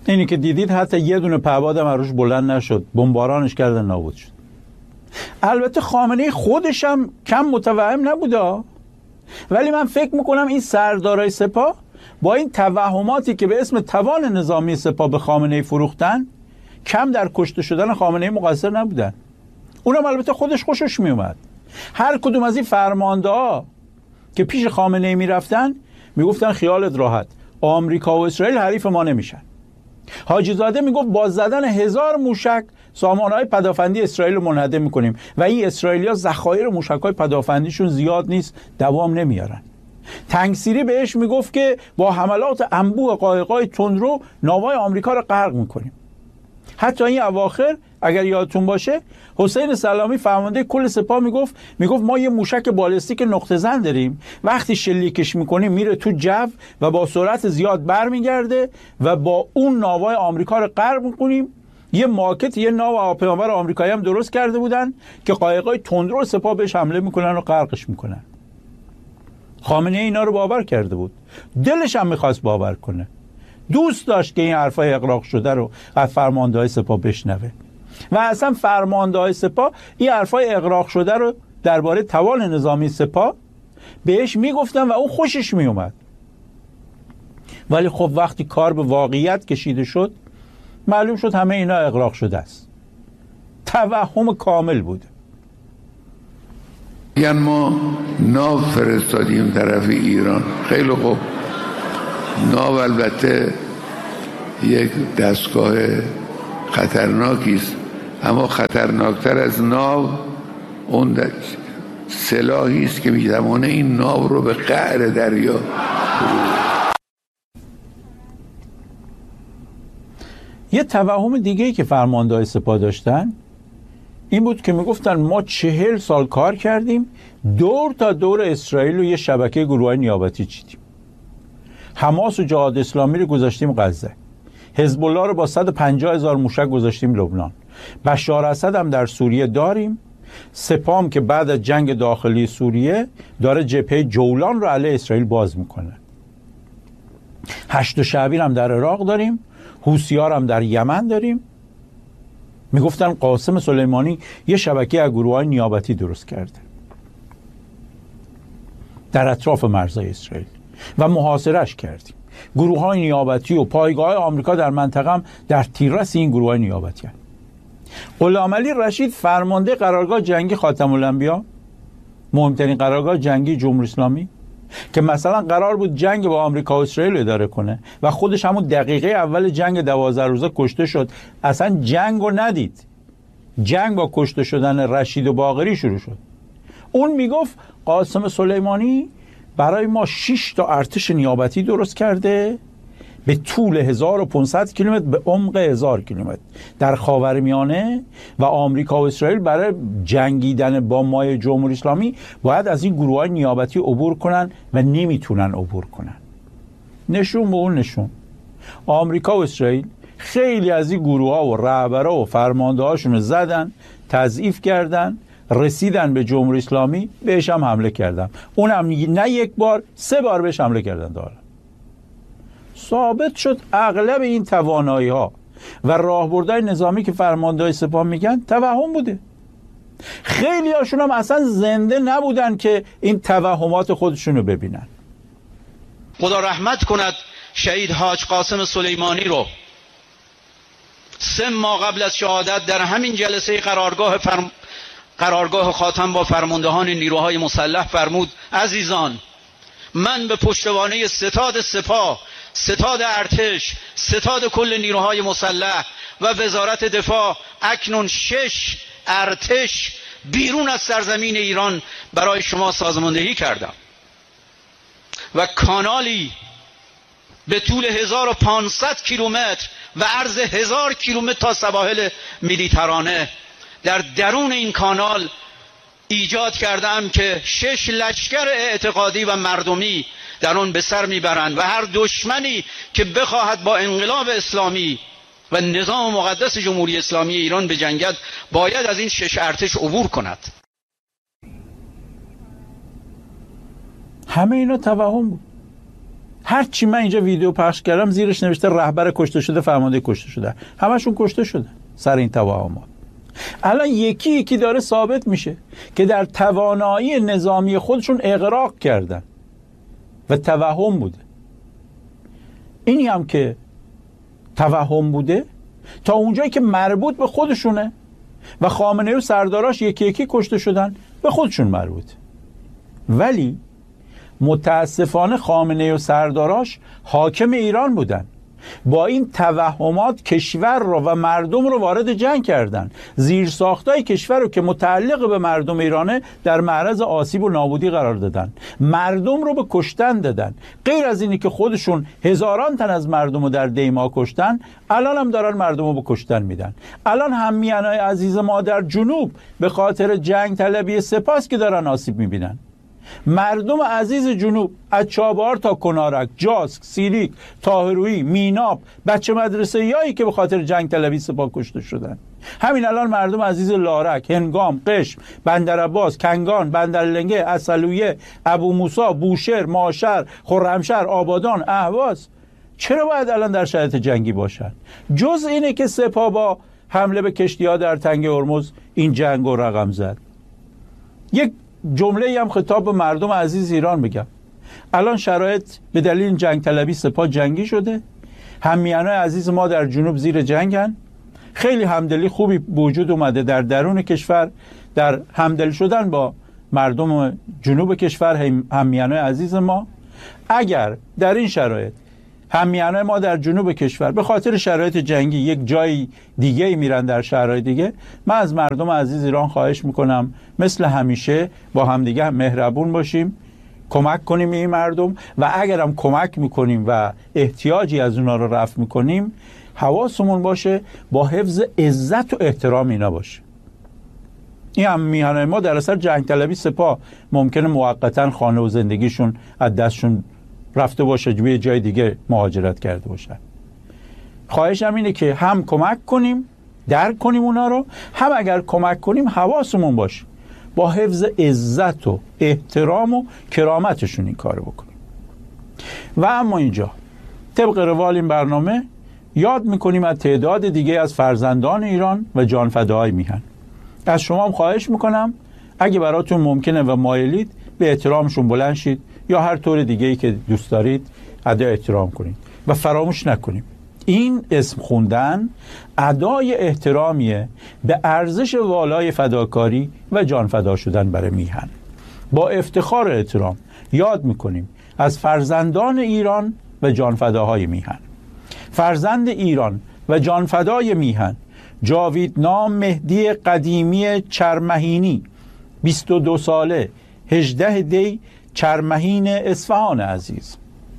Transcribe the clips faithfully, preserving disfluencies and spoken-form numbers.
اینی که دیدید حتی یه دونه پهباد هم روش بلند نشد، بمبارانش کردن نابود شد. البته خامنه‌ای خودش هم کم متوهم نبوده، ولی من فکر میکنم این سردارای سپاه با این توهماتی که به اسم توان نظامی سپاه به خامنه‌ای فروختن کم در کشته شدن خامنه‌ای مقصر نبودن. اونم البته خودش خوشش میومد. هر کدوم از این فرمانده‌ها که پیش خامنه‌ای میرفتن میگفتن خیالت راحت، آمریکا و اسرائیل حریف ما نمیشن. حاجی زاده میگفت با زدن هزار موشک سامانه‌های پدافندی اسرائیل رو منهدم میکنیم و این اسرائیلی‌ها ذخایر موشک‌های پدافندیشون زیاد نیست، دوام نمیارن. تنگسیری بهش میگفت که با حملات انبوه قایق‌های تندرو ناوهای آمریکا رو غرق میکنیم. حتی این اواخر اگر یادتون باشه حسین سلامی فرمانده کل سپاه میگفت میگفت ما یه موشک بالستیک نقطه زن داریم، وقتی شلیکش میکنیم میره تو جو و با سرعت زیاد برمیگرده و با اون ناوهای آمریکا رو غرق میکنیم. یه ماکت یه ناو هواپیمابر آمریکایی هم درست کرده بودن که قایقای تندرو سپاه بهش حمله میکنن و غرقش میکنن. خامنه‌ای اینا رو باور کرده بود، دلش هم میخواست باور کنه، دوست داشت که این حرفای اغراق شده رو از فرمانده‌های سپاه بشنوه و اصلا فرمانده‌های سپاه این حرفای اغراق شده رو درباره توان نظامی سپاه بهش میگفتن و اون خوشش میومد. ولی خب وقتی کار به واقعیت کشیده شد معلوم شد همه اینا اغراق شده است. توهم کامل بوده. یعنی ما ناو فرستادیم طرف ایران، خیلی خوب، ناو البته یک دستگاه خطرناکی است، اما خطرناکتر از ناو اون سلاحی است که می‌تواند این ناو رو به قعر دریا. یه توهم دیگه‌ای که فرمانده‌های سپاه داشتن این بود که میگفتن ما چهل سال کار کردیم دور تا دور اسرائیل رو یه شبکه گروه‌های نیابتی چیدیم، حماس و جهاد اسلامی رو گذاشتیم غزه، حزب الله رو با صد و پنجاه هزار موشک گذاشتیم لبنان، بشار اسد هم در سوریه داریم، سپام که بعد از جنگ داخلی سوریه داره جبهه جولان رو علیه اسرائیل باز میکنه، هشت شعبین هم در عراق داریم، حوثی‌ها هم در یمن داریم. میگفتن قاسم سلیمانی یه شبکه از گروه‌های نیابتی درست کرده در اطراف مرزهای اسرائیل و محاصره‌اش کردیم. گروه‌های نیابتی و پایگاه آمریکا در منطقه هم در تیررس این گروه‌های نیابتی هستند. غلامعلی رشید فرمانده قرارگاه جنگی خاتم الانبیا، مهمترین قرارگاه جنگی جمهوری اسلامی که مثلا قرار بود جنگ با آمریکا و اسرائیل اداره کنه و خودش همون دقیقه اول جنگ دوازده روزه کشته شد، اصلا جنگو ندید، جنگ با کشته شدن رشید و باقری شروع شد. اون میگفت قاسم سلیمانی برای ما شش تا ارتش نیابتی درست کرده به طول هزار و پانصد کیلومتر به عمق هزار کیلومتر در خاورمیانه و آمریکا و اسرائیل برای جنگیدن با مای جمهوری اسلامی باید از این گروه‌های نیابتی عبور کنن و نمیتونن عبور کنن. نشون به اون نشون. آمریکا و اسرائیل خیلی از این گروه‌ها و رهبرها و فرمانده‌هاشون رو زدن، تضعیف کردن، رسیدن به جمهوری اسلامی، بهش هم حمله کردن. اونم نه یک بار، سه بار بهش حمله کردن. داره ثابت شد اغلب این توانایی ها و راهبردهای نظامی که فرمانده‌های سپاه میگن توهم بوده. خیلی هاشون هم اصلا زنده نبودن که این توهمات خودشونو ببینن. خدا رحمت کند شهید حاج قاسم سلیمانی رو. سه ماه قبل از شهادت در همین جلسه قرارگاه فرم... قرارگاه خاتم با فرماندهان نیروهای مسلح فرمود عزیزان، من به پشتوانه ستاد سپاه، ستاد ارتش، ستاد کل نیروهای مسلح و وزارت دفاع اکنون شش ارتش بیرون از سرزمین ایران برای شما سازماندهی کردم و کانالی به طول هزار و پانصد کیلومتر و عرض هزار کیلومتر تا سواحل مدیترانه در درون این کانال ایجاد کردم که شش لشکر اعتقادی و مردمی در آن به سر میبرند و هر دشمنی که بخواهد با انقلاب اسلامی و نظام مقدس جمهوری اسلامی ایران بجنگد باید از این شش ارتش عبور کند. همه اینا توهم بود. هر چی من اینجا ویدیو پخش کردم زیرش نوشته رهبر کشته شده، فرمانده کشته شده، همشون کشته شده سر این توهمات. الان یکی یکی داره ثابت میشه که در توانایی نظامی خودشون اغراق کردن و توهم بوده. اینی هم که توهم بوده تا اونجایی که مربوط به خودشونه و خامنه‌ای و سرداراش یکی یکی کشته شدن، به خودشون مربوط. ولی متاسفانه خامنه‌ای و سرداراش حاکم ایران بودن، با این توهمات کشور رو و مردم رو وارد جنگ کردن، زیرساختای کشور رو که متعلق به مردم ایرانه در معرض آسیب و نابودی قرار دادن، مردم رو به کشتن دادن. غیر از اینی که خودشون هزاران تن از مردم رو در دیما کشتن، الان هم دارن مردم رو به کشتن میدن. الان همیهنای عزیز ما در جنوب به خاطر جنگ طلبی سپاس که دارن آسیب میبینن. مردم عزیز جنوب از چابهار تا کنارک، جاسک، سیلیک، طاهرویی، میناب، بچه مدرسه یایی که به خاطر جنگ طلبی سپاه کشته شدن. همین الان مردم عزیز لارک، هنگام، قشم، بندرعباس، کنگان، بندرلنگه، اصلویه، ابو موسی، بوشهر، ماشر، خرمشهر، آبادان، اهواز چرا باید الان در شرایط جنگی باشن؟ جز اینه که سپاه با حمله به کشتی‌ها در تنگه هرمز این جنگ رو رقم زد. یک جمله هم خطاب به مردم عزیز ایران بگم. الان شرایط به دلیل جنگ طلبی سپاه جنگی شده، همیهنای عزیز ما در جنوب زیر جنگن، خیلی همدلی خوبی وجود اومده در درون کشور، در همدل شدن با مردم جنوب کشور همیهنای عزیز ما. اگر در این شرایط همیهنای ما در جنوب کشور به خاطر شرایط جنگی یک جای دیگه میرن در شهرهای دیگه، من از مردم عزیز ایران خواهش میکنم مثل همیشه با همدیگه هم مهربون باشیم، کمک کنیم این مردم، و اگرم کمک میکنیم و احتیاجی از اونا رو رفع میکنیم، حواسمون باشه با حفظ عزت و احترام اینا باشه. این هم میهنای ما در اثر جنگ طلبی سپاه ممکنه موقتا خانه و زندگیشون از دستشون رفته باشه، به جای دیگه مهاجرت کرده باشن. خواهشم اینه که هم کمک کنیم، درک کنیم اونا رو، هم اگر کمک کنیم حواسمون باشه با حفظ عزت و احترام و کرامتشون این کارو بکنیم. و اما اینجا طبق روال این برنامه یاد میکنیم از تعداد دیگه از فرزندان ایران و جانفداهای میهن. از شما هم خواهش میکنم اگه براتون ممکنه و مایلید به احترامشون بلند شید یا هر طور دیگه‌ای که دوست دارید ادای احترام کنید. و فراموش نکنیم این اسم خوندن ادای احترامیه به ارزش والای فداکاری و جان فدا شدن برای میهن. با افتخار و احترام یاد میکنیم از فرزندان ایران و جان فداهای میهن. فرزند ایران و جان فدای میهن جاویدنام مهدی قدیمی چرمهینی، بیست و دو ساله، هجده دی، چرمهین اصفهان عزیز.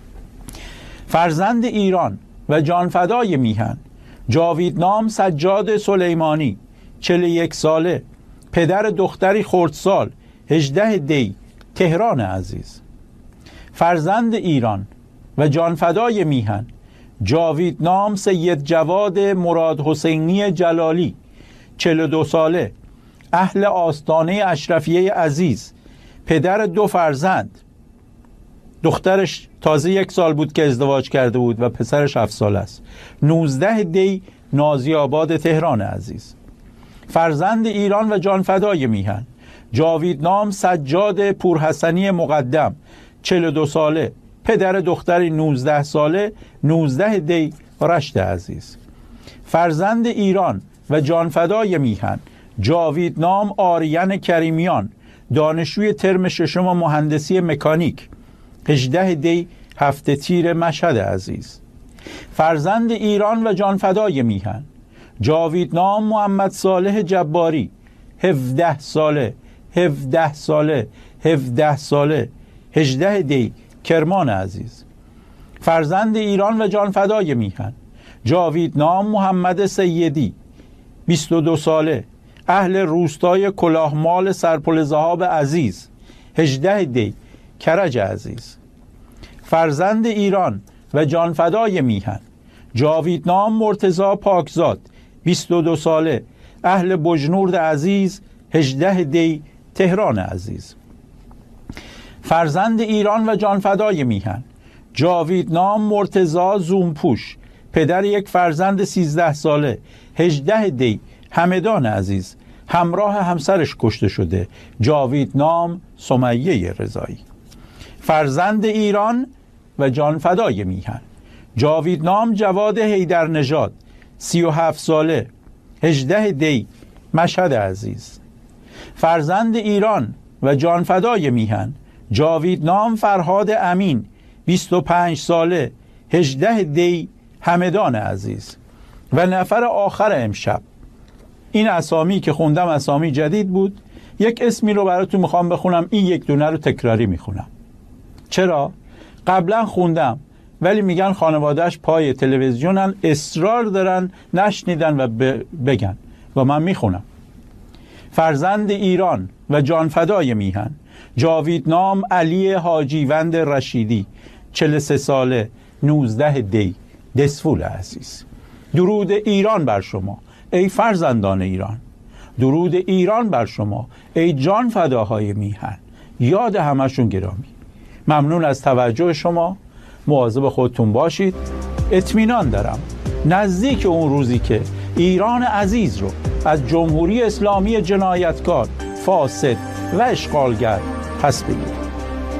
فرزند ایران و جانفدای میهن جاویدنام سجاد سلیمانی، چهل و یک ساله، پدر دختری خردسال، هجده دی، تهران عزیز. فرزند ایران و جانفدای میهن جاویدنام سید جواد مراد حسینی جلالی، چهل و دو ساله، اهل آستانه اشرفیه عزیز، پدر دو فرزند. دخترش تازه یک سال بود که ازدواج کرده بود و پسرش هفت سال است. نوزده دی، نازی آباد تهران عزیز. فرزند ایران و جانفدای میهن جاویدنام سجاد پورحسنی مقدم، چهل و دو ساله، پدر دختری نوزده ساله، نوزده دی، رشت عزیز. فرزند ایران و جانفدای میهن جاویدنام آریان کریمیان، دانشجوی ترم ششم مهندسی مکانیک، هجده دی، هفته تیر، مشهد عزیز. فرزند ایران و جانفدای میهن جاویدنام محمد صالح جباری، هفده ساله، هفده ساله، هفده ساله، هجده دی، کرمان عزیز. فرزند ایران و جانفدای میهن جاویدنام محمد سیدی، بیست و دو ساله، اهل روستای کلاهمال سرپل ذهاب عزیز، هجده دی، کرج عزیز. فرزند ایران و جانفدای میهن جاویدنام مرتضی پاکزاد، بیست و دو ساله، اهل بجنورد عزیز، هجده دی، تهران عزیز. فرزند ایران و جانفدای میهن جاویدنام مرتضی زومپوش، پدر یک فرزند سیزده ساله، هجده دی همدان عزیز، همراه همسرش کشته شده. جاویدنام سمیه رضایی. فرزند ایران و جانفدای میهن، جاویدنام جواد حیدرنژاد، سی و هفت ساله، هجده دی مشهد عزیز. فرزند ایران و جانفدای میهن، جاویدنام فرهاد امین، بیست و پنج ساله، هجده دی همدان عزیز. و نفر آخر امشب، این اسامی که خوندم اسامی جدید بود، یک اسمی رو براتون میخوام بخونم، این یک دونه رو تکراری میخونم. چرا؟ قبلا خوندم ولی میگن خانوادهش پای تلویزیونن، اصرار دارن نشنیدن و بگن و من میخونم. فرزند ایران و جانفدای میهن، جاویدنام علی حاجیوند رشیدی، چهل و سه ساله، نوزده دی دسفول عزیز. درود ایران بر شما ای فرزندان ایران، درود ایران بر شما ای جان فداهای میهن. یاد همشون گرامی. ممنون از توجه شما. مواظب خودتون باشید. اطمینان دارم نزدیک اون روزی که ایران عزیز رو از جمهوری اسلامی جنایتکار، فاسد و اشغالگر پس بگیریم.